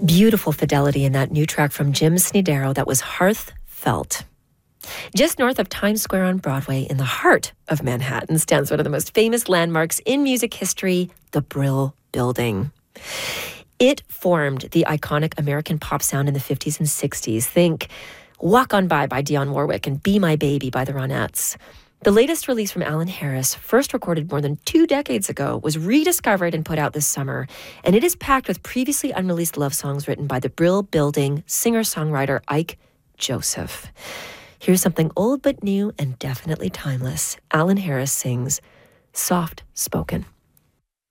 Beautiful fidelity in that new track from Jim Snedero that was Heartfelt. Just north of Times Square on Broadway, in the heart of Manhattan, stands one of the most famous landmarks in music history, the Brill Building. It formed the iconic American pop sound in the 50s and 60s. Think Walk On By Dionne Warwick and Be My Baby by the Ronettes. The latest release from Alan Harris, first recorded more than 2 decades ago, was rediscovered and put out this summer, and it is packed with previously unreleased love songs written by the Brill Building singer-songwriter Ike Joseph. Here's something old but new and definitely timeless. Alan Harris sings Soft Spoken.